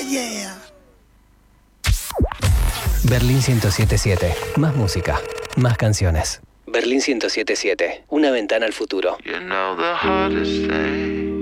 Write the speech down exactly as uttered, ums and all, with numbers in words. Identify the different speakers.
Speaker 1: yeah.
Speaker 2: Berlín ciento siete punto siete. Más música, más canciones. Berlín ciento siete punto siete. Una ventana al futuro.
Speaker 3: You know the hardest thing